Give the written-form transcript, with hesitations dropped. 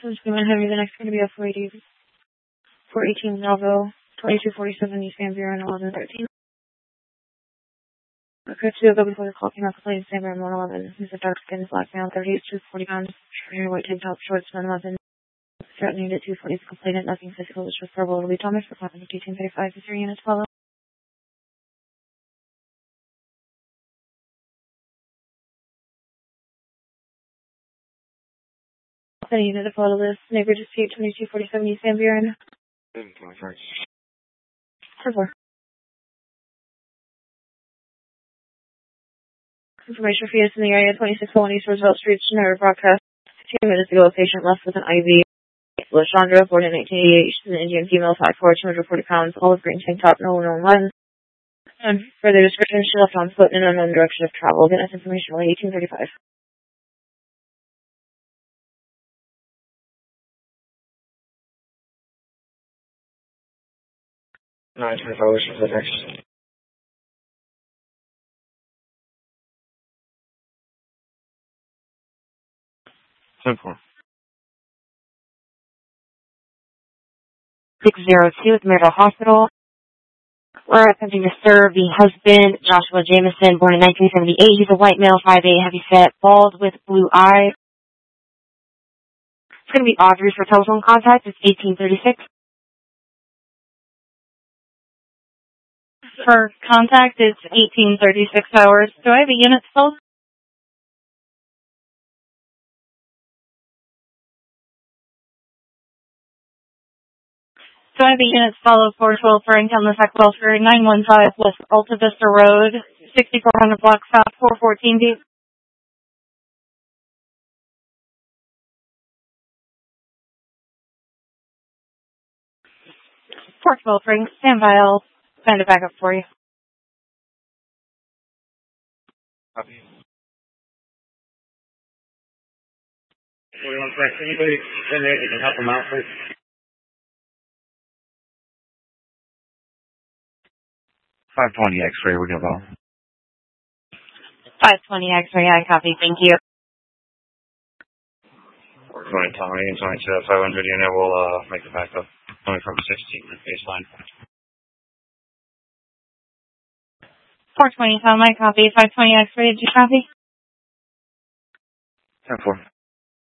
So it's going to have the next going to be a 418 Melville, 2247 East Van Buren, 1113. Okay, to go before the call came out, complaint San Buren 111. He's a dark skinned black male, 38 to 40 pounds, short hair, white tank top, shorts, 111. Threatening at 240 complainant, nothing physical, which was verbal. It'll be Thomas for 1835 to 3 units follow. Any unit to follow this. Neighbor dispute 2247 East Van Buren. 4-4. Information for units in the area, 2601 East Roosevelt Street, Geneva broadcast. 2 minutes ago, a patient left with an IV. LaShondra, born in 1988. She's an Indian female, 5'4", 240 pounds, olive green tank top, no known lens. And further description, she left on foot in an unknown direction of travel. Again, that's information only 1835. Nice, my followers for the next. 10-4. 602 at Myrtle Hospital. We're attempting to serve the husband, Joshua Jameson, born in 1978. He's a white male, 5'8", heavy-set, bald with blue eyes. It's going to be Audrey for telephone contact. It's 1836. For contact, it's 1836 hours. Do I have a unit still? So I have a unit follow 412 Farrington, the Sackville Ferry, 915 West Alta Vista Road, 6400 block south, 414 deep. Portville Frank, stand by. I'll send it back up for you. Copy. Anybody in there that can help them out, please? 520 X-ray, we're going to go. 520 X-ray, I copy, thank you. We're going to Tommy and Tommy to that 500 unit, we'll make it back up. Coming from 16 baseline. 420 Tom, I copy. 520 X-ray, did you copy? 10-4.